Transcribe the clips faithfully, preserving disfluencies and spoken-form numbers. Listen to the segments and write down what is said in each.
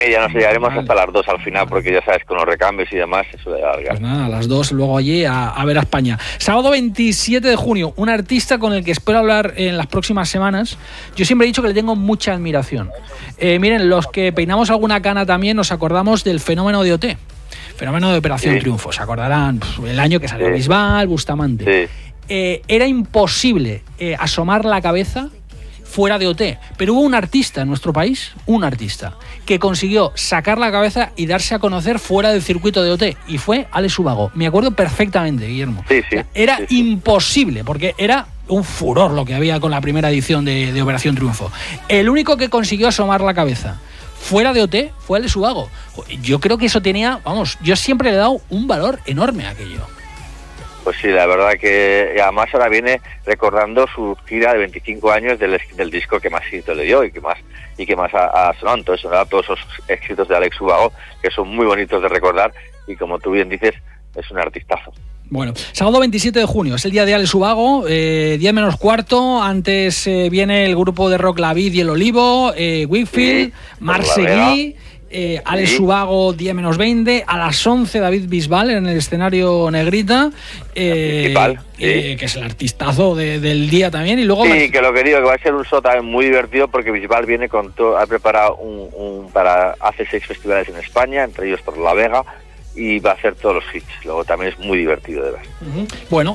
Ya nos llegaremos vale. hasta las dos al final, porque ya sabes, con los recambios y demás, eso de alargar. Pues nada, a las dos luego allí a, a ver a España. Sábado veintisiete de junio, un artista con el que espero hablar en las próximas semanas. Yo siempre he dicho que le tengo mucha admiración. Eh, miren, los que peinamos alguna cana también nos acordamos del fenómeno de O T. Fenómeno de Operación sí. Triunfo. Se acordarán pf, el año que salió sí. Bisbal, Bustamante. Sí. Eh, era imposible eh, asomar la cabeza fuera de O T, pero hubo un artista en nuestro país, un artista, que consiguió sacar la cabeza y darse a conocer fuera del circuito de O T, y fue Alex Ubago. Me acuerdo perfectamente, Guillermo. Sí, sí, o sea, era sí, sí. imposible, porque era un furor lo que había con la primera edición de, de Operación Triunfo. El único que consiguió asomar la cabeza fuera de O T fue Alex Ubago. Yo creo que eso tenía, vamos, yo siempre le he dado un valor enorme a aquello. Pues sí, la verdad que además ahora viene recordando su gira de veinticinco años del, del disco que más éxito le dio y que más y que más ha, ha sonado. Entonces, ¿no? Todos esos éxitos de Alex Ubago, que son muy bonitos de recordar, y como tú bien dices, es un artistazo. Bueno, sábado veintisiete de junio, es el día de Alex Ubago, eh, diez menos cuarto, antes eh, viene el grupo de rock La Vid y el Olivo, eh, Whitfield, sí, Marseguí... Eh, Alex sí. Ubago, diez menos veinte, a las once David Bisbal en el escenario Negrita, eh, sí. eh, que es el artistazo de, del día también, y luego... Sí, me... que lo que digo, que va a ser un show también muy divertido, porque Bisbal viene con todo, ha preparado un, un para hace seis festivales en España, entre ellos por La Vega, y va a hacer todos los hits. Luego también es muy divertido de ver. Uh-huh. Bueno,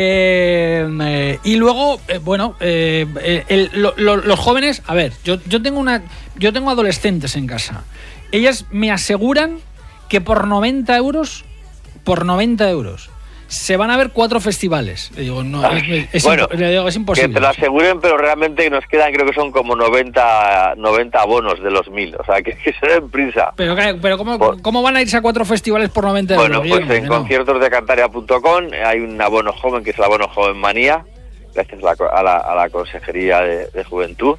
eh, eh, y luego, eh, bueno, eh, el, lo, lo, los jóvenes, a ver, yo, yo tengo una, yo tengo adolescentes en casa. Ellas me aseguran que por noventa euros, por noventa euros, se van a ver cuatro festivales. Le digo, no, es, es, bueno, impo- le digo, es imposible. Que te lo aseguren, pero realmente nos quedan, creo que son como noventa, noventa abonos de los mil. O sea, que, que se den prisa. Pero, pero ¿cómo, por... ¿cómo van a irse a cuatro festivales por noventa euros? Bueno, pues en conciertos de cantaria punto com hay un abono joven, que es el abono Joven Manía, gracias a la, a la, a la Consejería de, de Juventud.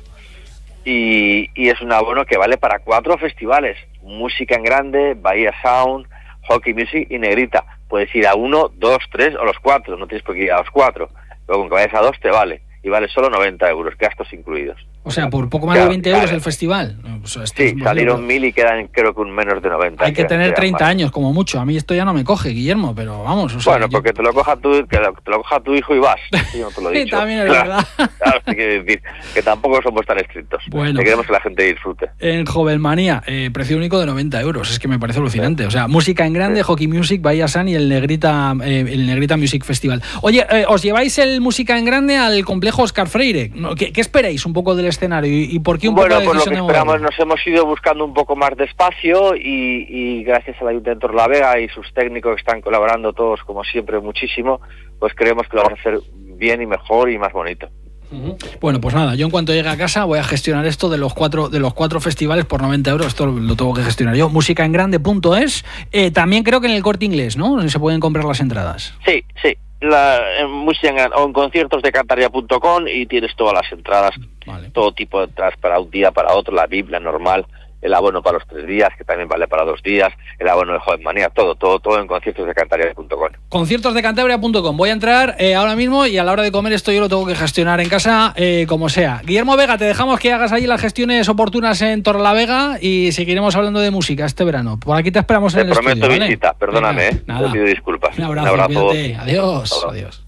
Y, y es un abono que vale para cuatro festivales: Música en Grande, Bahía Sound, Hockey Music y Negrita. Puedes ir a uno, dos, tres o los cuatro, no tienes por qué ir a los cuatro. Luego con que vayas a dos te vale, y vale solo noventa euros, gastos incluidos. O sea, por poco más claro, de veinte euros el festival. O sea, sí, salieron mil y quedan creo que un menos de noventa. Hay que tener treinta años como mucho. A mí esto ya no me coge, Guillermo, pero vamos. O sea, bueno, yo... porque te lo coja tu, que lo, te lo coja tu hijo y vas. Sí, no te lo he dicho. Sí, también es verdad. Claro, hay que decir que tampoco somos tan estrictos. Bueno, que queremos que la gente disfrute. En Joven Manía, eh, precio único de noventa euros. Es que me parece alucinante. Sí. O sea, Música en Grande, sí. Hockey Music, Bahía San y el Negrita, eh, el Negrita Music Festival. Oye, eh, ¿os lleváis el Música en Grande al complejo Oscar Freire? ¿Qué, qué esperáis un poco del escenario y, y por qué un bueno, poco de pues lo que de esperamos, nos hemos ido buscando un poco más de espacio y, y gracias al Ayuntamiento de La Vega y sus técnicos que están colaborando todos como siempre muchísimo, pues creemos que lo vamos a hacer bien y mejor y más bonito. Uh-huh. Bueno, pues nada, yo en cuanto llegue a casa voy a gestionar esto de los cuatro de los cuatro festivales por noventa euros. Esto lo, lo tengo que gestionar yo. música en grande punto es. Eh, también creo que en el Corte Inglés, ¿no? Se pueden comprar las entradas. Sí, sí. La, en música en, o en conciertos de cantaria punto com y tienes todas las entradas, vale. Todo tipo de entradas para un día, para otro, la Biblia normal, el abono para los tres días, que también vale para dos días, el abono de Joven Manía, todo, todo, todo en conciertos de cantaria punto com. conciertos de cantaria punto com. Voy a entrar eh, ahora mismo y a la hora de comer esto yo lo tengo que gestionar en casa, eh, como sea. Guillermo Vega, te dejamos que hagas allí las gestiones oportunas en Torrelavega y seguiremos hablando de música este verano. Por aquí te esperamos en te el estudio. Te prometo ¿vale? visita, perdóname, Venga, eh. nada. Te pido disculpas. Un abrazo, Un abrazo. Adiós, adiós.